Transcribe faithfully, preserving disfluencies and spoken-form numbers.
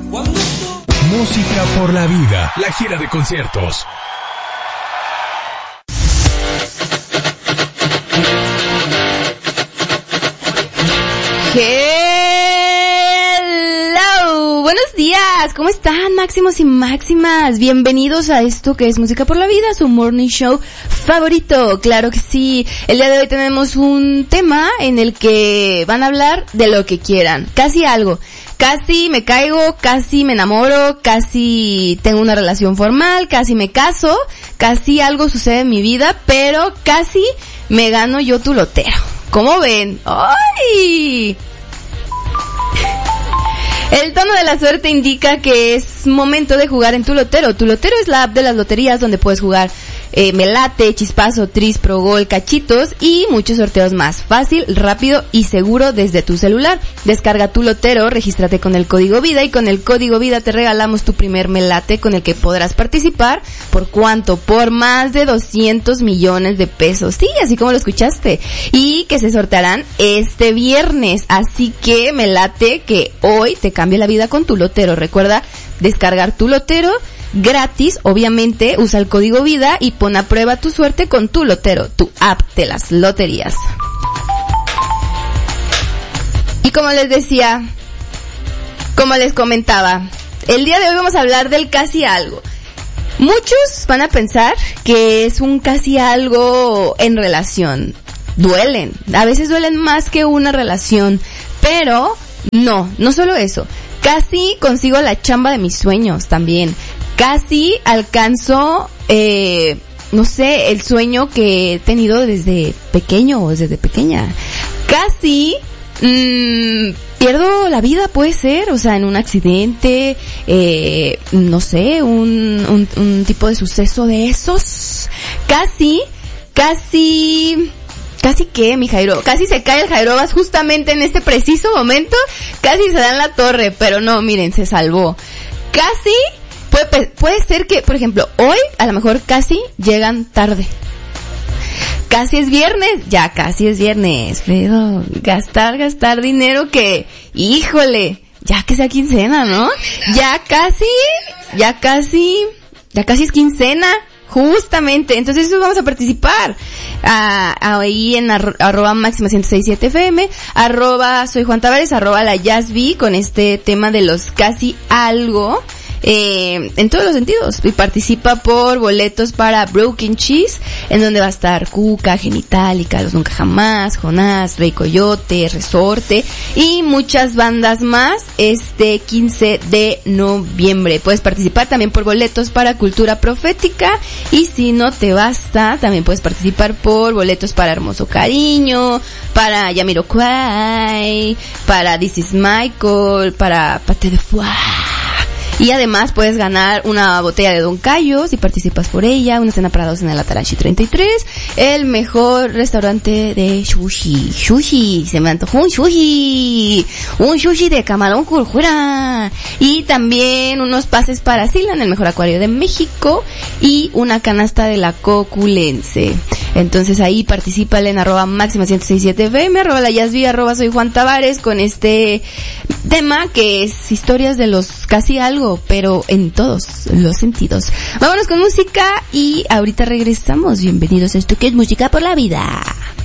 Música por la vida, la gira de conciertos. Hello, buenos días, ¿cómo están, máximos y máximas? Bienvenidos a esto que es Música por la Vida, su morning show favorito. Claro que sí, el día de hoy tenemos un tema en el que van a hablar de lo que quieran, casi algo. Casi me caigo, casi me enamoro, casi tengo una relación formal, casi me caso, casi algo sucede en mi vida, pero casi me gano yo tu lotero. ¿Cómo ven? ¡Ay! El tono de la suerte indica que es momento de jugar en tu lotero. Tu lotero es la app de las loterías donde puedes jugar eh, Melate, Chispazo, Tris, Pro Gol, Cachitos y muchos sorteos más. Fácil, rápido y seguro desde tu celular. Descarga tu lotero, regístrate con el código vida y con el código vida te regalamos tu primer Melate con el que podrás participar. ¿Por cuánto? Por más de doscientos millones de pesos. Sí, así como lo escuchaste. Y que se sortearán este viernes. Así que Melate que hoy te cambia la vida con tu lotero. Recuerda descargar tu lotero gratis, obviamente, usa el código vida y pon a prueba tu suerte con tu lotero, tu app de las loterías. Y como les decía, como les comentaba, el día de hoy vamos a hablar del casi algo. Muchos van a pensar que es un casi algo en relación. Duelen, a veces duelen más que una relación, pero no, no solo eso. Casi consigo la chamba de mis sueños también. Casi alcanzo, eh, no sé, el sueño que he tenido desde pequeño o desde pequeña. Casi mmm, pierdo la vida, puede ser, o sea, en un accidente, eh, no sé, un, un, un tipo de suceso de esos. Casi, casi... Casi que, mi Jairo, casi se cae el Jairobas justamente en este preciso momento, casi se da en la torre, pero no, miren, se salvó. Casi, puede, puede ser que, por ejemplo, hoy a lo mejor casi llegan tarde. Casi es viernes, ya casi es viernes, Fredo, gastar, gastar dinero que, híjole, ya que sea quincena, ¿no? Ya casi, ya casi, ya casi es quincena. Justamente, entonces eso vamos a participar ah, ahí en arro, arroba máxima ciento sesenta y siete F M, arroba soy Juan Tavares, arroba la Yasby, con este tema de los casi algo, eh, en todos los sentidos, y participa por boletos para Broken Cheese, en donde va a estar Cuca, Genitalica, Los Nunca Jamás, Jonás, Rey Coyote, Resorte y muchas bandas más este quince de noviembre. Puedes participar también por boletos para Cultura Profética y si no te basta, también puedes participar por boletos para Hermoso Cariño, para Jamiroquai, para This Is Michael, para Pate de Foie. Y además puedes ganar una botella de Don Cayo si participas por ella, una cena para dos en el Atarashi treinta y tres, el mejor restaurante de sushi. Sushi, se me antojó un sushi, un sushi de camarón curjura. Y también unos pases para Silan, el mejor acuario de México, y una canasta de la Coculense. Entonces ahí particípale en arroba máxima ciento sesenta y siete F M, arroba la Yasby, arroba soy Juan Tavares, con este tema que es historias de los casi algo, pero en todos los sentidos. Vámonos con música y ahorita regresamos. Bienvenidos a esto que es Música por la Vida.